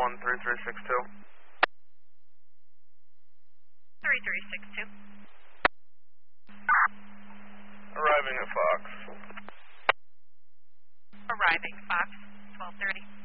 on 3362. 3362. Arriving at Fox. Arriving, Fox, 1230.